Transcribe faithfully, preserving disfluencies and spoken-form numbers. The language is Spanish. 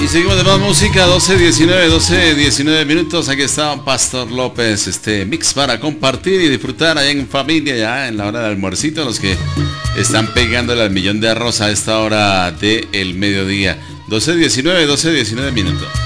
Y seguimos de más música, doce diecinueve, doce diecinueve minutos. Aquí está Pastor López, este mix para compartir y disfrutar allá en familia, ya en la hora del almuercito, los que están pegándole al millón de arroz a esta hora del mediodía. doce diecinueve, doce diecinueve minutos.